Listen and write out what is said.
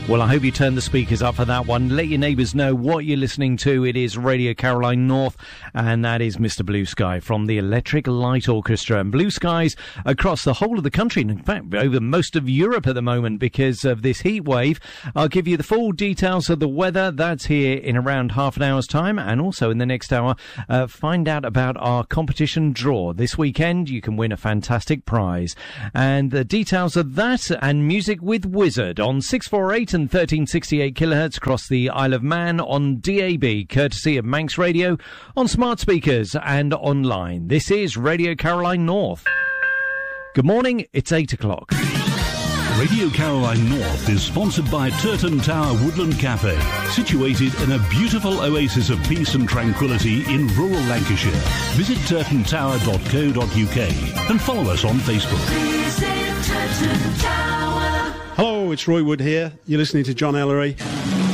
Well, I hope you turn the speakers up for that one. Let your neighbours know what you're listening to. It is Radio Caroline North, and that is Mr. Blue Sky from the Electric Light Orchestra. And blue skies across the whole of the country, and in fact, over most of Europe at the moment because of this heat wave. I'll give you the full details of the weather. That's here in around half an hour's time. And also in the next hour, find out about our competition draw. This weekend, you can win a fantastic prize. And the details of that and Music with Wizard on 648 and 1368 kilohertz across the Isle of Man on DAB, courtesy of Manx Radio, on smart speakers and online. This is Radio Caroline North. Good morning, it's 8 o'clock. Radio Caroline North is sponsored by Turton Tower Woodland Cafe, situated in a beautiful oasis of peace and tranquility in rural Lancashire. Visit turtontower.co.uk and follow us on Facebook. Hello, it's Roy Wood here. You're listening to John Ellery.